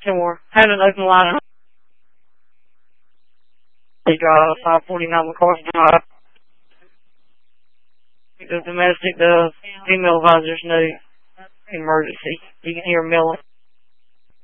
we're having an open line. They drive 549 McCarthy Drive. The domestic, the female advisors know emergency. You can hear Millie.